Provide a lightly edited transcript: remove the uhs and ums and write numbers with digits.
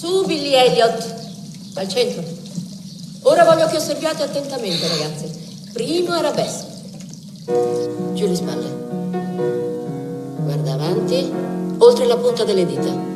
Su, Billy Elliot, al centro. Ora voglio che osserviate attentamente, ragazzi. Primo arabesco. Giù le spalle. Guarda avanti, oltre la punta delle dita.